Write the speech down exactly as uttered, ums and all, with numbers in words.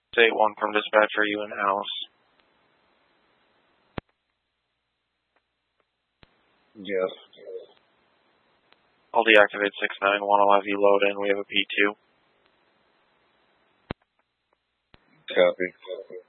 eight one from dispatch, are you in house? Yes. I'll deactivate six nine one, I'll have you load in, we have a P two. Copy.